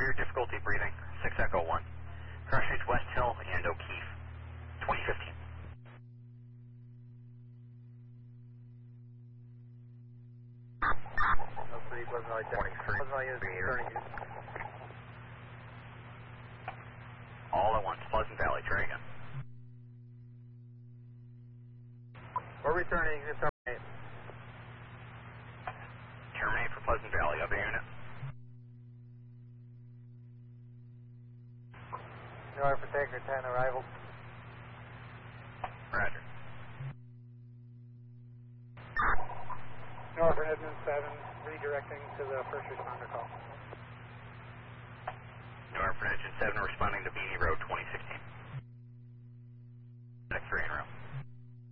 Severe difficulty breathing, 6 Echo 1. Crash rates West Hill and O'Keefe, 2015. All at once, Pleasant Valley, try again. We're returning, terminate. Terminate for Pleasant Valley, other unit. North for Taker 10, arrival. Roger. North for Edmund 7, redirecting to the first responder call. North for Engine 7, responding to